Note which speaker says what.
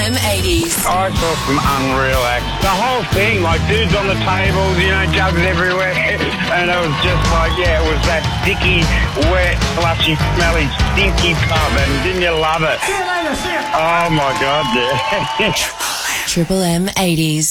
Speaker 1: M 80s.
Speaker 2: I saw some unreal acts. The whole thing, like dudes on the tables, you know, jugs everywhere. And it was just like, yeah, it was that sticky, wet, slushy, smelly, stinky pub. And didn't you love it?
Speaker 3: See you later, see you.
Speaker 2: Oh, my God, yeah.
Speaker 1: Triple M 80s.